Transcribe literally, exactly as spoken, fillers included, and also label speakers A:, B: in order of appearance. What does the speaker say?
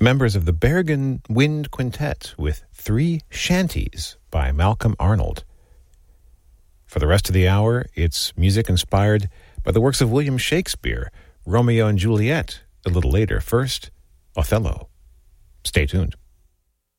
A: members of the Bergen Wind Quintet with Three Shanties by Malcolm Arnold. For the rest of the hour, it's music inspired by the works of William Shakespeare, Romeo and Juliet, a little later. First, Othello. Stay tuned.